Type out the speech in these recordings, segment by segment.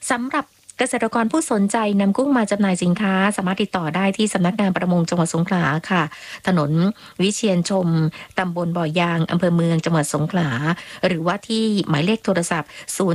สำหรับเกษตรกรผู้สนใจนำกุ้งมาจำหน่ายสินค้าสามารถติดต่อได้ที่สำนักงานประมงจังหวัดสงขลาค่ะถนนวิเชียรชมตำบลบ่อยางอำเภอเมืองจังหวัดสงขลาหรือว่าที่หมายเลขโทรศัพท์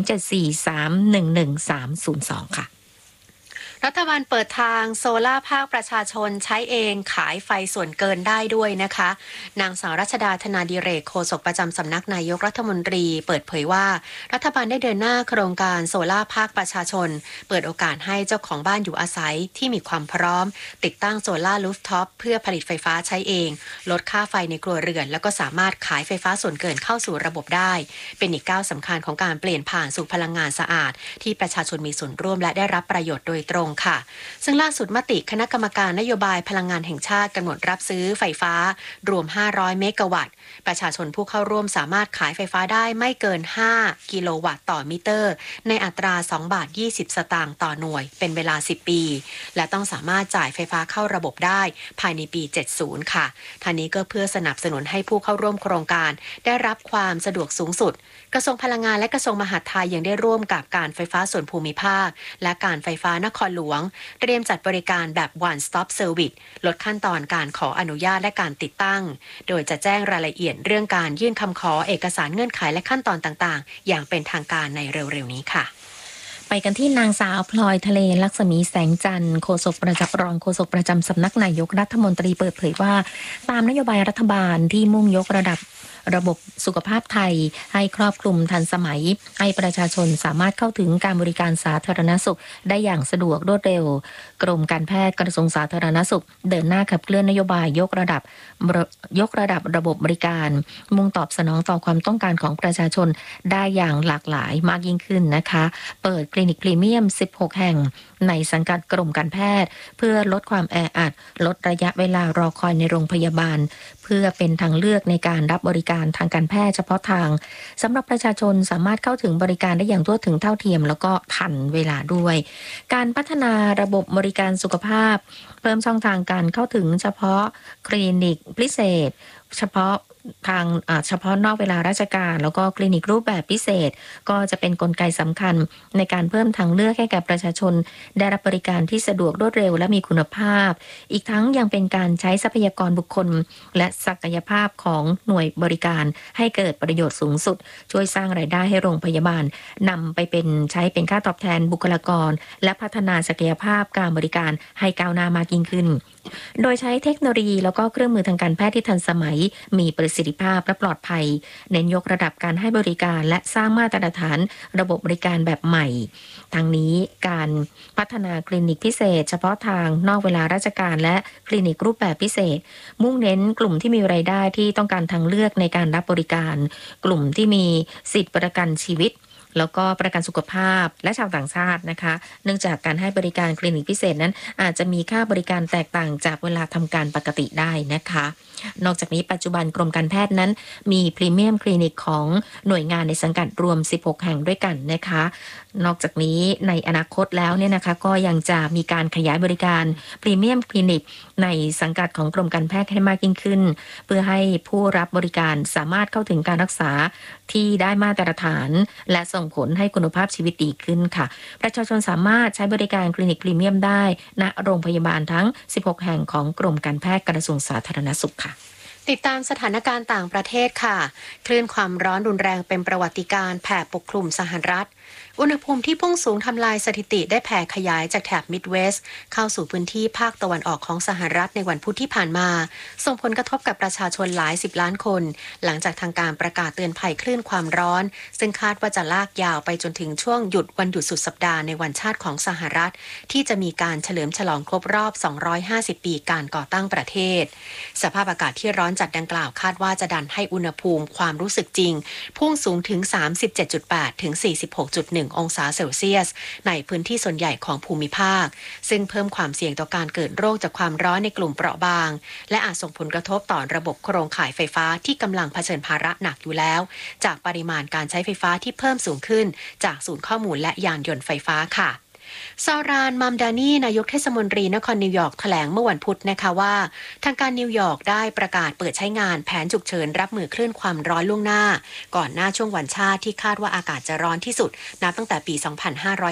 0743111302ค่ะรัฐบาลเปิดทางโซล่าภาคประชาชนใช้เองขายไฟส่วนเกินได้ด้วยนะคะนางสาวรัชดาธนาดิเรกโฆษกประจำสำนักนายกรัฐมนตรีเปิดเผยว่ารัฐบาลได้เดินหน้าโครงการโซล่าภาคประชาชนเปิดโอกาสให้เจ้าของบ้านอยู่อาศัยที่มีความพร้อมติดตั้งโซล่ารูฟท็อปเพื่อผลิตไฟฟ้าใช้เองลดค่าไฟในครัวเรือนแล้วก็สามารถขายไฟฟ้าส่วนเกินเข้าสู่ระบบได้เป็นอีกก้าวสำคัญของการเปลี่ยนผ่านสู่พลังงานสะอาดที่ประชาชนมีส่วนร่วมและได้รับประโยชน์โดยตรงค่ะซึ่งล่าสุดมติคณะกรรมการนโยบายพลังงานแห่งชาติกำหนดรับซื้อไฟฟ้ารวม500เมกะวัตต์ประชาชนผู้เข้าร่วมสามารถขายไฟฟ้าได้ไม่เกิน5กิโลวัตต์ต่อมิเตอร์ในอัตรา2 บาท 20 สตางค์ต่อหน่วยเป็นเวลา10ปีและต้องสามารถจ่ายไฟฟ้าเข้าระบบได้ภายในปี70ค่ะท่านี้ก็เพื่อสนับสนุนให้ผู้เข้าร่วมโครงการได้รับความสะดวกสูงสุดกระทรวงพลังงานและกระทรวงมหาดไทยยังได้ร่วมกับการไฟฟ้าส่วนภูมิภาคและการไฟฟ้านครหลวงเตรียมจัดบริการแบบ One Stop Service ลดขั้นตอนการขออนุญาตและการติดตั้งโดยจะแจ้งรายละเอียดเรื่องการยื่นคำขอเอกสารเงื่อนไขและขั้นตอนต่างๆอย่างเป็นทางการในเร็วๆนี้ค่ะไปกันที่นางสาวพลอยทะเลลักษมีแสงจันทร์โฆษกประจำรองโฆษกประจำสำนักนายกรัฐมนตรีเปิดเผยว่าตามนโยบายรัฐบาลที่มุ่งยกระดับระบบสุขภาพไทยให้ครอบคลุมทันสมัยให้ประชาชนสามารถเข้าถึงการบริการสาธารณสุขได้อย่างสะดวกรวดเร็วกรมการแพทย์กระทรวงสาธารณสุขเดินหน้าขับเคลื่อนนโยบายยกระดับระบบบริการมุ่งตอบสนองต่อความต้องการของประชาชนได้อย่างหลากหลายมากยิ่งขึ้นนะคะเปิดคลินิกพรีเมียม16แห่งในสังกัดกรมการแพทย์เพื่อลดความแออัดลดระยะเวลารอคอยในโรงพยาบาลเพื่อเป็นทางเลือกในการรับบริการทางการแพทย์เฉพาะทางสำหรับประชาชนสามารถเข้าถึงบริการได้อย่างทั่วถึงเท่าเทียมแล้วก็ทันเวลาด้วยการพัฒนาระบบบริการสุขภาพเพิ่มช่องทางการเข้าถึงเฉพาะคลินิกพิเศษเฉพาะนอกเวลาราชการแล้วก็คลินิกรูปแบบพิเศษก็จะเป็นกลไกสำคัญในการเพิ่มทางเลือกให้แก่ประชาชนได้รับบริการที่สะดวกรวดเร็วและมีคุณภาพอีกทั้งยังเป็นการใช้ทรัพยากรบุคคลและศักยภาพของหน่วยบริการให้เกิดประโยชน์สูงสุดช่วยสร้างรายได้ให้โรงพยาบาลนำไปใช้เป็นค่าตอบแทนบุคลากรและพัฒนาศักยภาพการบริการให้ก้าวหน้ามากยิ่งขึ้นโดยใช้เทคโนโลยีแล้วก็เครื่องมือทางการแพทย์ที่ทันสมัยมีประสิทธิภาพและปลอดภัยเน้นยกระดับการให้บริการและสร้างมาตรฐานระบบบริการแบบใหม่ทั้งนี้การพัฒนาคลินิกพิเศษเฉพาะทางนอกเวลาราชการและคลินิกรูปแบบพิเศษมุ่งเน้นกลุ่มที่มีรายได้ที่ต้องการทางเลือกในการรับบริการกลุ่มที่มีสิทธิประกันชีวิตแล้วก็ประกันสุขภาพและชาวต่างชาตินะคะเนื่องจากการให้บริการคลินิกพิเศษนั้นอาจจะมีค่าบริการแตกต่างจากเวลาทำการปกติได้นะคะนอกจากนี้ปัจจุบันกรมการแพทย์นั้นมีพรีเมียมคลินิกของหน่วยงานในสังกัดรวม16แห่งด้วยกันนะคะนอกจากนี้ในอนาคตแล้วเนี่ยนะคะก็ยังจะมีการขยายบริการพรีเมียมคลินิกในสังกัดของกรมการแพทย์ให้มากยิ่งขึ้นเพื่อให้ผู้รับบริการสามารถเข้าถึงการรักษาที่ได้มาตรฐานและส่งผลให้คุณภาพชีวิตดีขึ้นค่ะประชาชนสามารถใช้บริการคลินิกพรีเมียมได้ณโรงพยาบาลทั้ง16แห่งของกรมการแพทย์กระทรวงสาธารณสุขค่ะติดตามสถานการณ์ต่างประเทศค่ะคลื่นความร้อนรุนแรงเป็นประวัติการณ์แผ่ปกคลุมสหรัฐอุณหภูมิที่พุ่งสูงทำลายสถิติได้แผ่ขยายจากแถบมิดเวสต์เข้าสู่พื้นที่ภาคตะวันออกของสหรัฐในวันพุธที่ผ่านมาส่งผลกระทบกับประชาชนหลาย10ล้านคนหลังจากทางการประกาศเตือนภัยคลื่นความร้อนซึ่งคาดว่าจะลากยาวไปจนถึงช่วงวันหยุดสุดสัปดาห์ในวันชาติของสหรัฐที่จะมีการเฉลิมฉลองครบรอบ250ปีการก่อตั้งประเทศสภาพอากาศที่ร้อนจัดดังกล่าวคาดว่าจะดันให้อุณหภูมิความรู้สึกจริงพุ่งสูงถึง 37.8 ถึง 46.1 องศาเซลเซียสในพื้นที่ส่วนใหญ่ของภูมิภาคซึ่งเพิ่มความเสี่ยงต่อการเกิดโรคจากความร้อนในกลุ่มเปราะบางและอาจส่งผลกระทบต่อระบบโครงข่ายไฟฟ้าที่กำลังเผชิญภาระหนักอยู่แล้วจากปริมาณการใช้ไฟฟ้าที่เพิ่มสูงขึ้นจากศูนย์ข้อมูลและยานยนต์ไฟฟ้าค่ะซารานมัมดานีนายกเทศมนตรีนครนิวยอร์กแถลงเมื่อวันพุธนะคะว่าทางการนิวยอร์กได้ประกาศเปิดใช้งานแผนฉุกเฉินรับมือคลื่นความร้อนล่วงหน้าก่อนหน้าช่วงวันชาติที่คาดว่าอากาศจะร้อนที่สุดนับตั้งแต่ปี 2500